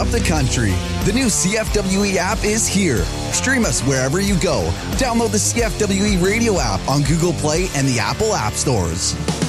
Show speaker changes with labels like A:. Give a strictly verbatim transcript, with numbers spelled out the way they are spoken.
A: up the country. The new C F W E app is here. Stream us wherever you go. Download the C F W E radio app on Google Play and the Apple App Stores.